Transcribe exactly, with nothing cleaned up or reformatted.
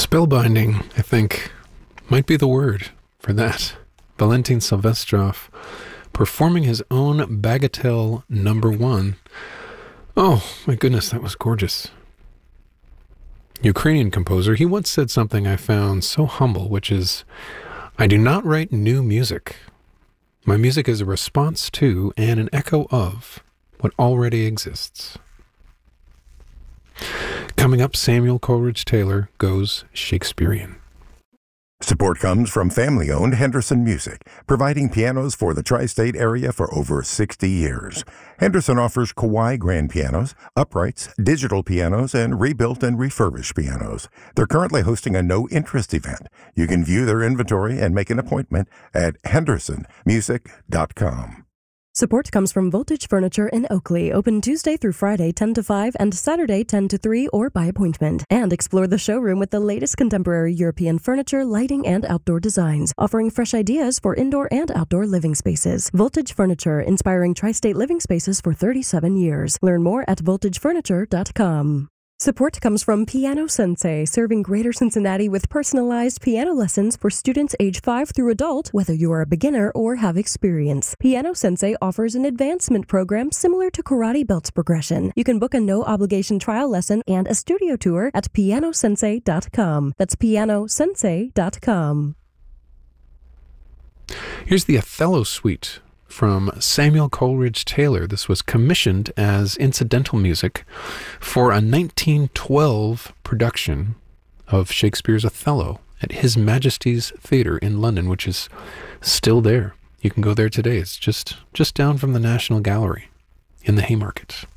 Spellbinding, I think, might be the word for that. Valentin Silvestrov performing his own Bagatelle number one. Oh, my goodness, that was gorgeous. Ukrainian composer, he once said something I found so humble, which is, I do not write new music. My music is a response to and an echo of what already exists. Coming up, Samuel Coleridge Taylor goes Shakespearean. Support comes from family-owned Henderson Music, providing pianos for the tri-state area for over sixty years. Henderson offers Kawai grand pianos, uprights, digital pianos, and rebuilt and refurbished pianos. They're currently hosting a no-interest event. You can view their inventory and make an appointment at henderson music dot com. Support comes from Voltage Furniture in Oakley, open Tuesday through Friday ten to five and Saturday ten to three or by appointment. And explore the showroom with the latest contemporary European furniture, lighting, and outdoor designs, offering fresh ideas for indoor and outdoor living spaces. Voltage Furniture, inspiring tri-state living spaces for thirty-seven years. Learn more at voltage furniture dot com. Support comes from Piano Sensei, serving Greater Cincinnati with personalized piano lessons for students age five through adult, whether you are a beginner or have experience. Piano Sensei offers an advancement program similar to Karate Belts progression. You can book a no-obligation trial lesson and a studio tour at piano sensei dot com. That's piano sensei dot com. Here's the Othello Suite from Samuel Coleridge Taylor. This was commissioned as incidental music for a nineteen twelve production of Shakespeare's Othello at His Majesty's Theatre in London, which is still there. You can go there today. It's just just down from the National Gallery in the Haymarket.